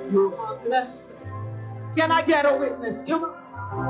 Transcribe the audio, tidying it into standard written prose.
You're my blessing. Can I get a witness? Come on.